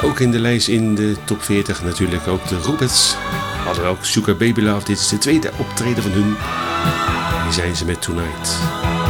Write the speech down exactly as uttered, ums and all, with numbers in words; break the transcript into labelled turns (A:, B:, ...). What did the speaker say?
A: Ook in de lijst in de top veertig natuurlijk ook de Roberts. Hadden we ook Sugar Baby Love. Dit is de tweede optreden van hun. Hier zijn ze met Tonight.